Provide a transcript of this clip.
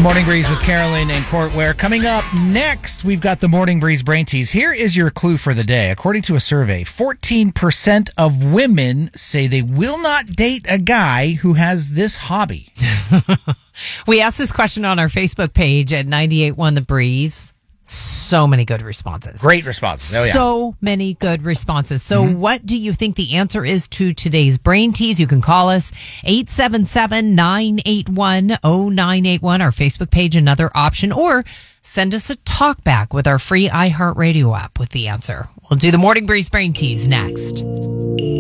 The Morning Breeze with Carolyn and Courtware. Coming up next, we've got the Morning Breeze Brain Tease. Here is your clue for the day. According to a survey, 14% of women say they will not date a guy who has this hobby. We asked this question on our Facebook page at 98.1 The Breeze. So many good responses. Great responses. Oh, yeah. So many good responses. So what do you think the answer is to today's Brain Tease? You can call us 877-981-0981, our Facebook page, another option, or send us a talk back with our free iHeartRadio app with the answer. We'll do the Morning Breeze Brain Tease next.